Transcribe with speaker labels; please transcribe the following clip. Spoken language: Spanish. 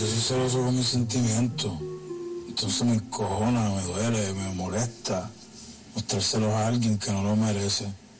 Speaker 1: Yo soy celoso con mis sentimientos. Entonces me encojona, me duele, me molesta mostrárselos a alguien que no lo merece.